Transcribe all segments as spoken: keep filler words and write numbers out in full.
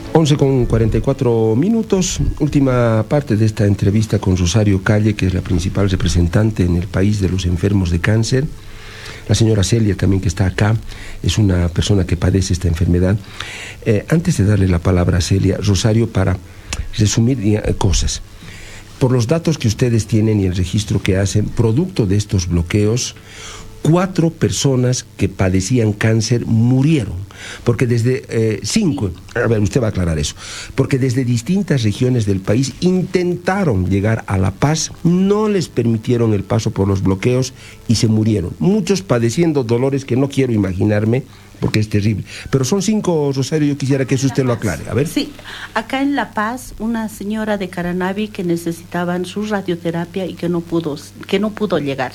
once con cuarenta y cuatro minutos, última parte de esta entrevista con Rosario Calle, que es la principal representante en el país de los enfermos de cáncer. La señora Celia también, que está acá, es una persona que padece esta enfermedad. Eh, antes de darle la palabra a Celia, Rosario, para resumir eh, cosas. Por los datos que ustedes tienen y el registro que hacen, producto de estos bloqueos, cuatro personas que padecían cáncer murieron, porque desde eh, cinco, a ver, usted va a aclarar eso, porque desde distintas regiones del país intentaron llegar a La Paz, no les permitieron el paso por los bloqueos y se murieron, muchos padeciendo dolores que no quiero imaginarme, porque es terrible. Pero son cinco, Rosario, yo quisiera que eso usted lo aclare. A ver. Sí, acá en La Paz, una señora de Caranavi que necesitaban su radioterapia y que no pudo, que no pudo llegar.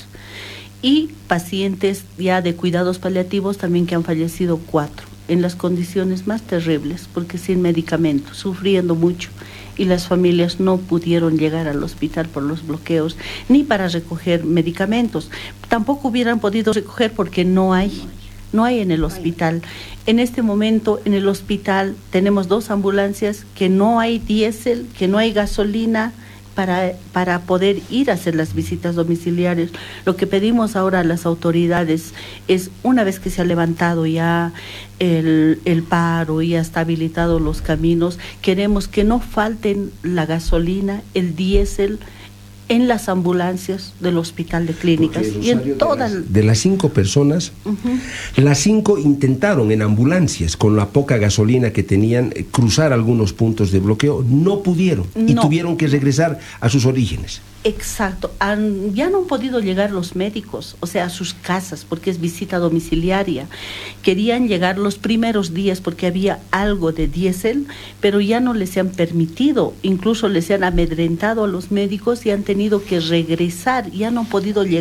Y pacientes ya de cuidados paliativos también que han fallecido cuatro, en las condiciones más terribles, porque sin medicamentos, sufriendo mucho. Y las familias no pudieron llegar al hospital por los bloqueos, ni para recoger medicamentos. Tampoco hubieran podido recoger porque no hay. No hay en el hospital. En este momento en el hospital tenemos dos ambulancias, que no hay diésel, que no hay gasolina para, para poder ir a hacer las visitas domiciliarias. Lo que pedimos ahora a las autoridades es, una vez que se ha levantado ya el, el paro y ha estabilizado los caminos, queremos que no falten la gasolina, el diésel, en las ambulancias del Hospital de Clínicas. Porque, y Rosario, en todas. De las, de las cinco personas, uh-huh. las cinco intentaron en ambulancias, con la poca gasolina que tenían, eh, cruzar algunos puntos de bloqueo, no pudieron y no. tuvieron que regresar a sus orígenes. Exacto, han, ya no han podido llegar los médicos, o sea, a sus casas, porque es visita domiciliaria. Querían llegar los primeros días porque había algo de diésel, pero ya no les han permitido, incluso les han amedrentado a los médicos y han tenido que regresar, ya no han podido llegar.